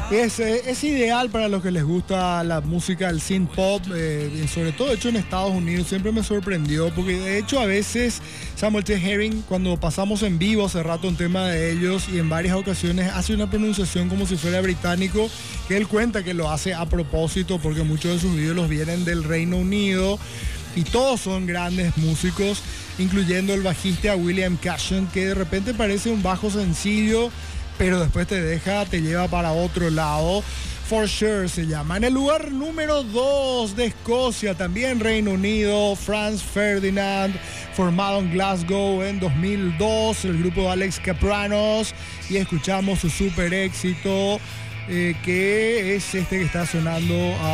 Es ideal para los que les gusta la música del synth pop, sobre todo hecho en Estados Unidos. Siempre me sorprendió, porque de hecho a veces Samuel T. Herring, cuando pasamos en vivo hace rato un tema de ellos, y en varias ocasiones hace una pronunciación como si fuera británico, que él cuenta que lo hace a propósito porque muchos de sus videos vienen del Reino Unido y todos son grandes músicos, incluyendo el bajista William Cashen, que de repente parece un bajo sencillo, pero después te lleva para otro lado. For Sure se llama. En el lugar número 2 de Escocia, también Reino Unido, Franz Ferdinand, formado en Glasgow en 2002, el grupo de Alex Kapranos, y escuchamos su super éxito, que es este que está sonando